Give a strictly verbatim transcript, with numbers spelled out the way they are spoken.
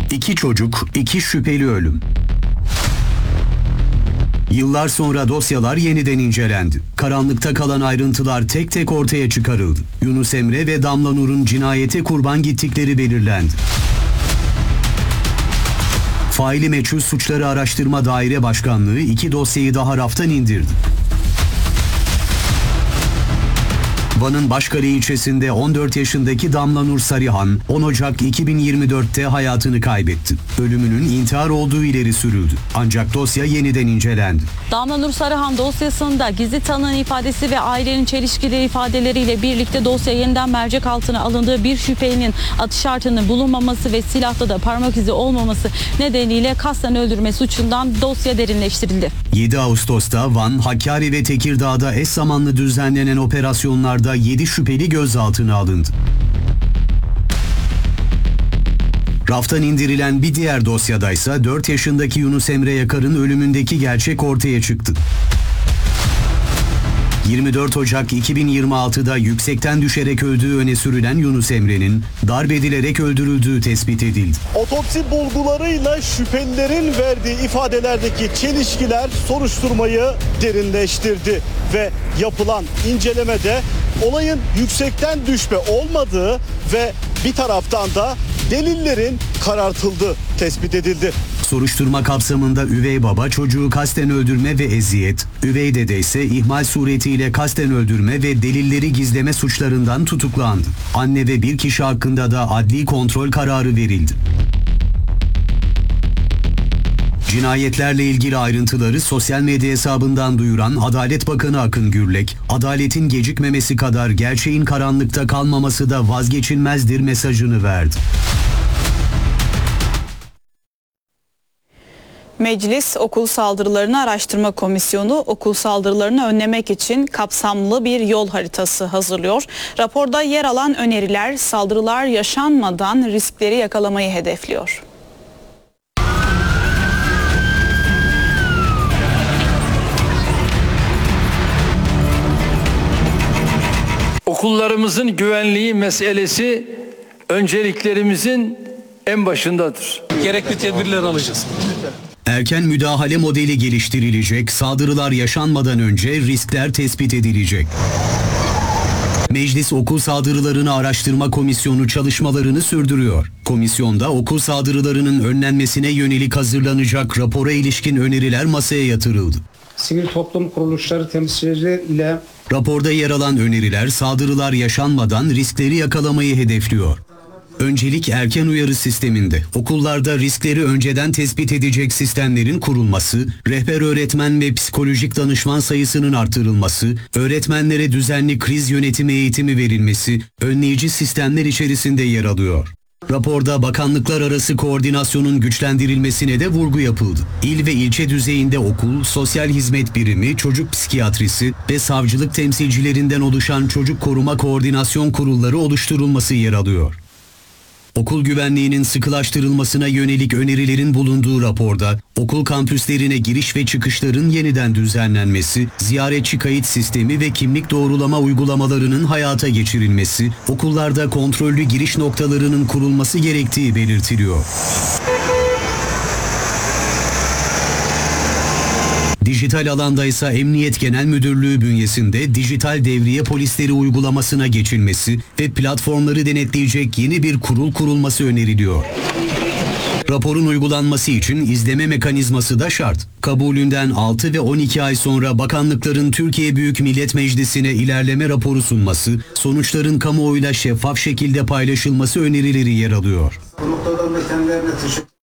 İki çocuk, iki şüpheli ölüm. Yıllar sonra dosyalar yeniden incelendi. Karanlıkta kalan ayrıntılar tek tek ortaya çıkarıldı. Yunus Emre ve Damla Nur'un cinayete kurban gittikleri belirlendi. Faili Meçhul Suçları Araştırma Daire Başkanlığı iki dosyayı daha raftan indirdi. Van'ın Başkale ilçesinde on dört yaşındaki Damla Nur Sarıhan, on Ocak iki bin yirmi dört'te hayatını kaybetti. Ölümünün intihar olduğu ileri sürüldü. Ancak dosya yeniden incelendi. Damla Nur Sarıhan dosyasında gizli tanığın ifadesi ve ailenin çelişkili ifadeleriyle birlikte dosya yeniden mercek altına alındığı bir şüphelinin atış şartının bulunmaması ve silahta da parmak izi olmaması nedeniyle kasten öldürme suçundan dosya derinleştirildi. yedi Ağustos'ta Van, Hakkari ve Tekirdağ'da eş zamanlı düzenlenen operasyonlarda yedi şüpheli gözaltına alındı. Raftan indirilen bir diğer dosyadaysa dört yaşındaki Yunus Emre Yakar'ın ölümündeki gerçek ortaya çıktı. yirmi dört Ocak iki bin yirmi altı'da yüksekten düşerek öldüğü öne sürülen Yunus Emre'nin darp edilerek öldürüldüğü tespit edildi. Otopsi bulgularıyla şüphelilerin verdiği ifadelerdeki çelişkiler soruşturmayı derinleştirdi ve yapılan incelemede olayın yüksekten düşme olmadığı ve bir taraftan da delillerin karartıldığı tespit edildi. Soruşturma kapsamında üvey baba çocuğu kasten öldürme ve eziyet, üvey dede ise ihmal suretiyle kasten öldürme ve delilleri gizleme suçlarından tutuklandı. Anne ve bir kişi hakkında da adli kontrol kararı verildi. Cinayetlerle ilgili ayrıntıları sosyal medya hesabından duyuran Adalet Bakanı Akın Gürlek, adaletin gecikmemesi kadar gerçeğin karanlıkta kalmaması da vazgeçilmezdir mesajını verdi. Meclis Okul Saldırılarını Araştırma Komisyonu okul saldırılarını önlemek için kapsamlı bir yol haritası hazırlıyor. Raporda yer alan öneriler saldırılar yaşanmadan riskleri yakalamayı hedefliyor. Okullarımızın güvenliği meselesi önceliklerimizin en başındadır. Gerekli tedbirler alacağız. Erken müdahale modeli geliştirilecek, saldırılar yaşanmadan önce riskler tespit edilecek. Meclis Okul Saldırılarını Araştırma Komisyonu çalışmalarını sürdürüyor. Komisyonda okul saldırılarının önlenmesine yönelik hazırlanacak rapora ilişkin öneriler masaya yatırıldı. Sivil toplum kuruluşları temsilcileri ile raporda yer alan öneriler saldırılar yaşanmadan riskleri yakalamayı hedefliyor. Öncelik erken uyarı sisteminde okullarda riskleri önceden tespit edecek sistemlerin kurulması, rehber öğretmen ve psikolojik danışman sayısının artırılması, öğretmenlere düzenli kriz yönetimi eğitimi verilmesi, önleyici sistemler içerisinde yer alıyor. Raporda bakanlıklar arası koordinasyonun güçlendirilmesine de vurgu yapıldı. İl ve ilçe düzeyinde okul, sosyal hizmet birimi, çocuk psikiyatrisi ve savcılık temsilcilerinden oluşan çocuk koruma koordinasyon kurulları oluşturulması yer alıyor. Okul güvenliğinin sıkılaştırılmasına yönelik önerilerin bulunduğu raporda, okul kampüslerine giriş ve çıkışların yeniden düzenlenmesi, ziyaretçi kayıt sistemi ve kimlik doğrulama uygulamalarının hayata geçirilmesi, okullarda kontrollü giriş noktalarının kurulması gerektiği belirtiliyor. Dijital alanda ise Emniyet Genel Müdürlüğü bünyesinde dijital devriye polisleri uygulamasına geçilmesi ve platformları denetleyecek yeni bir kurul kurulması öneriliyor. Raporun uygulanması için izleme mekanizması da şart. Kabulünden altı ve on iki ay sonra bakanlıkların Türkiye Büyük Millet Meclisi'ne ilerleme raporu sunması, sonuçların kamuoyuyla şeffaf şekilde paylaşılması önerileri yer alıyor. bu noktadan da kendilerine teşekkür